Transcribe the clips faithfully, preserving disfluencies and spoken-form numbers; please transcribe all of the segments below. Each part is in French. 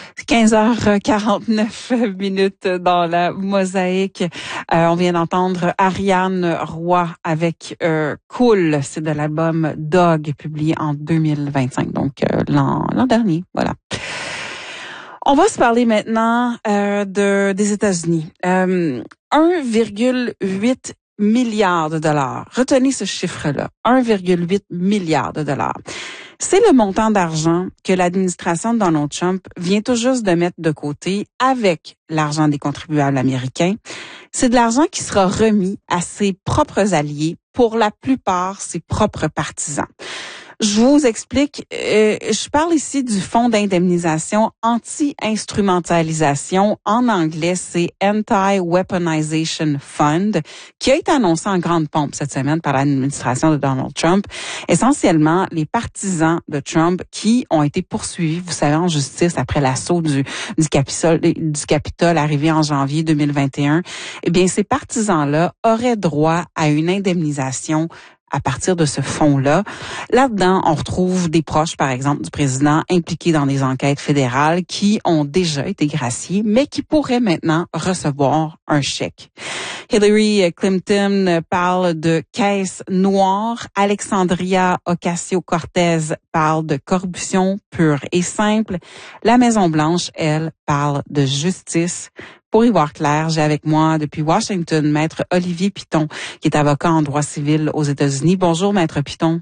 quinze heures quarante-neuf minutes dans la mosaïque. Euh, on vient d'entendre Ariane Roy avec euh, Cool. C'est de l'album Dog, publié en deux mille vingt-cinq, donc euh, l'an, l'an dernier. Voilà. On va se parler maintenant euh, de des États-Unis. Euh, un virgule huit milliard de dollars. Retenez ce chiffre-là. un virgule huit milliard de dollars. C'est le montant d'argent que l'administration de Donald Trump vient tout juste de mettre de côté avec l'argent des contribuables américains. C'est de l'argent qui sera remis à ses propres alliés, pour la plupart ses propres partisans. Je vous explique, euh, je parle ici du Fonds d'indemnisation anti-instrumentalisation. En anglais, c'est Anti-Weaponization Fund, qui a été annoncé en grande pompe cette semaine par l'administration de Donald Trump. Essentiellement, les partisans de Trump qui ont été poursuivis, vous savez, en justice après l'assaut du, du Capitole, du Capitole arrivé en janvier deux mille vingt et un, eh bien, ces partisans-là auraient droit à une indemnisation à partir de ce fonds-là. Là-dedans, on retrouve des proches, par exemple, du président impliqués dans des enquêtes fédérales qui ont déjà été graciés, mais qui pourraient maintenant recevoir un chèque. Hillary Clinton parle de caisse noire. Alexandria Ocasio-Cortez parle de corruption pure et simple. La Maison-Blanche, elle, parle de justice. Pour y voir clair, j'ai avec moi depuis Washington, Maître Olivier Piton, qui est avocat en droit civil aux États-Unis. Bonjour, Maître Piton.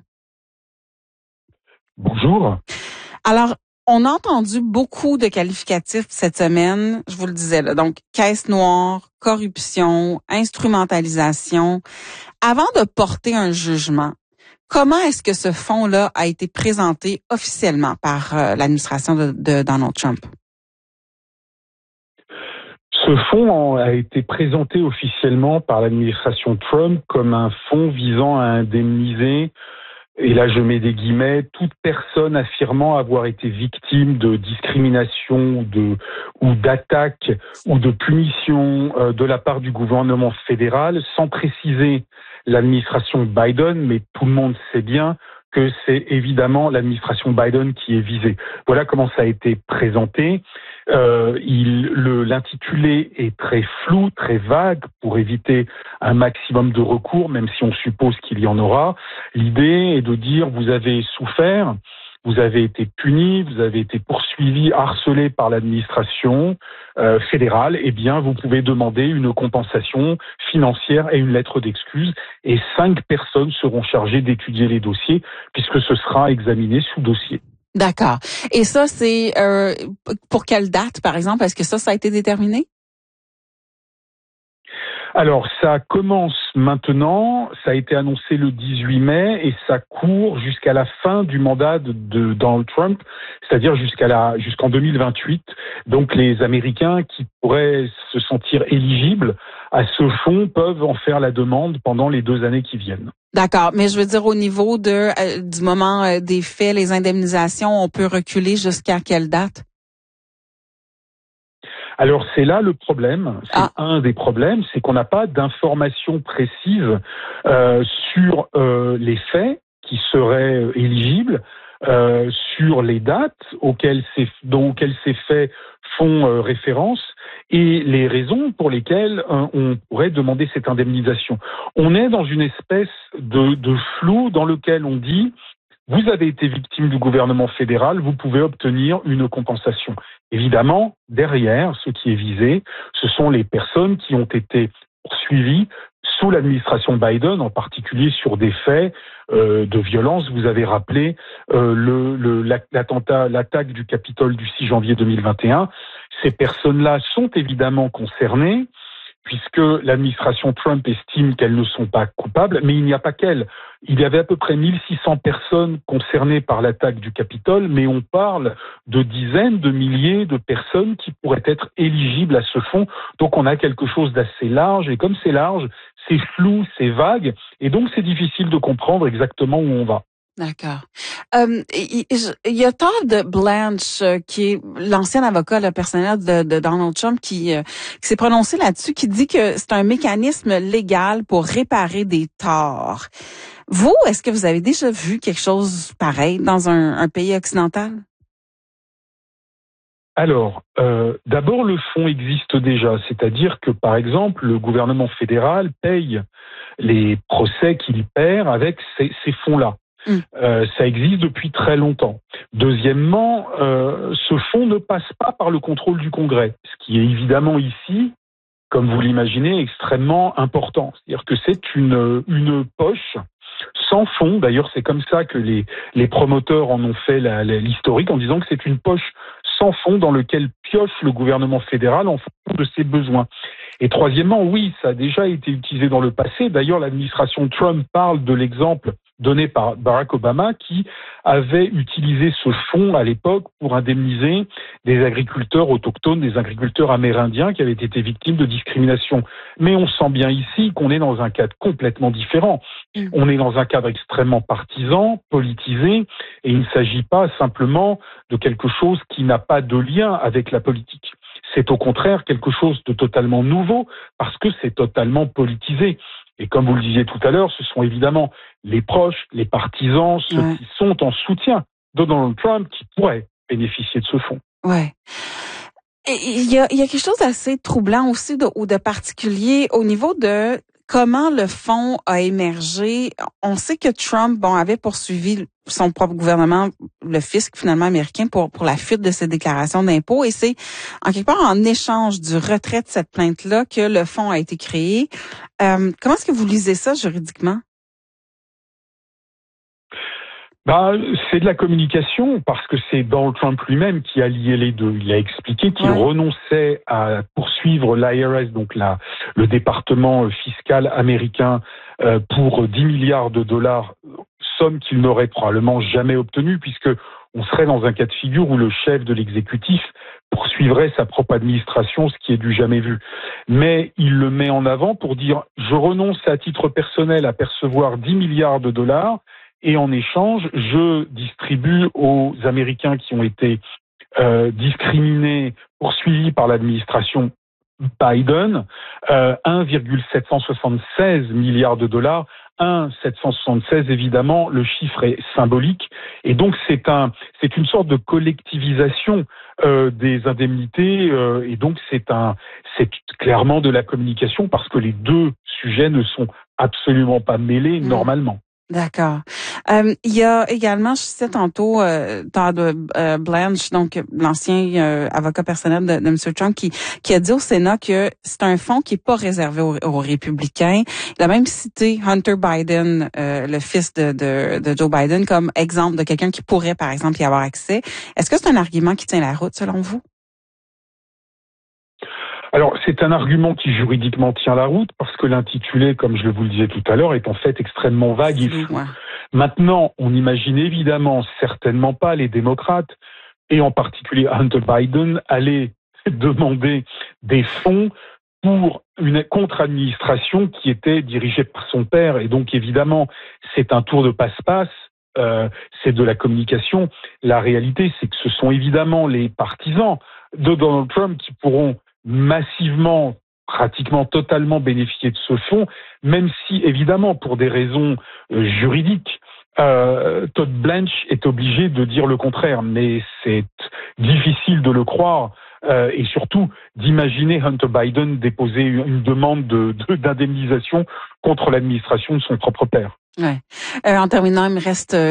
Bonjour. Alors, on a entendu beaucoup de qualificatifs cette semaine, je vous le disais là, donc caisse noire, corruption, instrumentalisation. Avant de porter un jugement, comment est-ce que ce fonds-là a été présenté officiellement par euh, l'administration de, de Donald Trump? Ce fonds a été présenté officiellement par l'administration Trump comme un fonds visant à indemniser, et là je mets des guillemets, toute personne affirmant avoir été victime de discrimination ou de ou d'attaque ou de punition euh, de la part du gouvernement fédéral, sans préciser l'administration Biden, mais tout le monde sait bien que c'est évidemment l'administration Biden qui est visée. Voilà comment ça a été présenté. Euh, il, le, l'intitulé est très flou, très vague, pour éviter un maximum de recours, même si on suppose qu'il y en aura. L'idée est de dire, vous avez souffert, vous avez été puni, vous avez été poursuivi, harcelé par l'administration euh, fédérale, eh bien, vous pouvez demander une compensation financière et une lettre d'excuse. Et cinq personnes seront chargées d'étudier les dossiers, puisque ce sera examiné sous dossier. D'accord. Et ça, c'est euh, pour quelle date, par exemple? Est-ce que ça, ça a été déterminé? Alors, ça commence maintenant, ça a été annoncé le dix-huit mai et ça court jusqu'à la fin du mandat de, de Donald Trump, c'est-à-dire jusqu'à la, jusqu'en deux mille vingt-huit. Donc, les Américains qui pourraient se sentir éligibles à ce fonds peuvent en faire la demande pendant les deux années qui viennent. D'accord, mais je veux dire au niveau de euh, du moment euh, des faits, les indemnisations, on peut reculer jusqu'à quelle date? Alors c'est là le problème, c'est ah. un des problèmes, c'est qu'on n'a pas d'informations précises euh, sur euh, les faits qui seraient euh, éligibles, euh, sur les dates auxquelles ces, dont, auxquelles ces faits font euh, référence et les raisons pour lesquelles euh, on pourrait demander cette indemnisation. On est dans une espèce de, de flou dans lequel on dit vous avez été victime du gouvernement fédéral, vous pouvez obtenir une compensation. Évidemment, derrière, ce qui est visé, ce sont les personnes qui ont été poursuivies sous l'administration Biden, en particulier sur des faits euh, de violence. Vous avez rappelé euh, le, le, l'attentat, l'attaque du Capitole du six janvier deux mille vingt et un. Ces personnes-là sont évidemment concernées, puisque l'administration Trump estime qu'elles ne sont pas coupables, mais il n'y a pas qu'elles. Il y avait à peu près mille six cents personnes concernées par l'attaque du Capitole, mais on parle de dizaines de milliers de personnes qui pourraient être éligibles à ce fonds. Donc on a quelque chose d'assez large, et comme c'est large, c'est flou, c'est vague, et donc c'est difficile de comprendre exactement où on va. D'accord. Euh, il, il y a Todd Blanche, qui est l'ancien avocat le personnel de, de Donald Trump, qui, euh, qui s'est prononcé là-dessus, qui dit que c'est un mécanisme légal pour réparer des torts. Vous, est-ce que vous avez déjà vu quelque chose pareil dans un, un pays occidental? Alors, euh, d'abord, le fonds existe déjà, c'est-à-dire que, par exemple, le gouvernement fédéral paye les procès qu'il perd avec ces, ces fonds-là. Mmh. Euh, ça existe depuis très longtemps. Deuxièmement, euh, ce fonds ne passe pas par le contrôle du Congrès, ce qui est évidemment ici, comme vous l'imaginez, extrêmement important. C'est-à-dire que c'est une, une poche sans fond. D'ailleurs, c'est comme ça que les, les promoteurs en ont fait la, la, l'historique, en disant que c'est une poche sans fond dans lequel pioche le gouvernement fédéral en fonction de ses besoins. Et troisièmement, oui, ça a déjà été utilisé dans le passé. D'ailleurs, l'administration Trump parle de l'exemple donné par Barack Obama qui avait utilisé ce fonds à l'époque pour indemniser des agriculteurs autochtones, des agriculteurs amérindiens qui avaient été victimes de discrimination. Mais on sent bien ici qu'on est dans un cadre complètement différent. Mmh. On est dans un cadre extrêmement partisan, politisé, et il ne s'agit pas simplement de quelque chose qui n'a pas de lien avec la politique. C'est au contraire quelque chose de totalement nouveau parce que c'est totalement politisé. Et comme vous le disiez tout à l'heure, ce sont évidemment les proches, les partisans, ceux ouais. qui sont en soutien de Donald Trump qui pourraient bénéficier de ce fonds. Ouais. Il y a, il y a quelque chose d'assez troublant aussi de, ou de particulier au niveau de comment le fonds a émergé. On sait que Trump, bon, avait poursuivi son propre gouvernement, le fisc finalement américain, pour pour la fuite de ses déclarations d'impôts. Et c'est en quelque part en échange du retrait de cette plainte-là que le fonds a été créé. Euh, comment est-ce que vous lisez ça juridiquement? Bah, c'est de la communication parce que c'est Donald Trump lui-même qui a lié les deux. Il a expliqué qu'il ouais. renonçait à poursuivre l'I R S, donc la, le département fiscal américain, euh, pour dix milliards de dollars, somme qu'il n'aurait probablement jamais obtenue puisque on serait dans un cas de figure où le chef de l'exécutif poursuivrait sa propre administration, ce qui est du jamais vu. Mais il le met en avant pour dire « je renonce à titre personnel à percevoir dix milliards de dollars » et en échange, je distribue aux Américains qui ont été euh, discriminés, poursuivis par l'administration Biden, euh, un virgule sept cent soixante-seize milliards de dollars. un virgule sept cent soixante-seize, évidemment, le chiffre est symbolique. Et donc, c'est un, c'est une sorte de collectivisation euh, des indemnités. Euh, et donc, c'est un, c'est clairement de la communication parce que les deux sujets ne sont absolument pas mêlés mmh. normalement. D'accord. Euh, il y a également, je citais tantôt euh, Todd euh, Blanche, donc l'ancien euh, avocat personnel de, de M. Trump, qui, qui a dit au Sénat que c'est un fonds qui est pas réservé aux, aux républicains. Il a même cité Hunter Biden, euh, le fils de, de, de Joe Biden, comme exemple de quelqu'un qui pourrait, par exemple, y avoir accès. Est-ce que c'est un argument qui tient la route, selon vous? Alors, c'est un argument qui juridiquement tient la route parce que l'intitulé, comme je vous le disais tout à l'heure, est en fait extrêmement vague et flou. Ouais. Maintenant, on n'imagine évidemment certainement pas les démocrates, et en particulier Hunter Biden, aller demander des fonds pour une contre-administration qui était dirigée par son père. Et donc, évidemment, c'est un tour de passe-passe. Euh, c'est de la communication. La réalité, c'est que ce sont évidemment les partisans de Donald Trump qui pourront massivement, pratiquement totalement bénéficier de ce fonds, même si, évidemment, pour des raisons euh, juridiques, euh, Todd Blanche est obligé de dire le contraire. Mais c'est difficile de le croire euh, et surtout d'imaginer Hunter Biden déposer une demande de, de, d'indemnisation contre l'administration de son propre père. Ouais. Euh, en terminant, il me reste...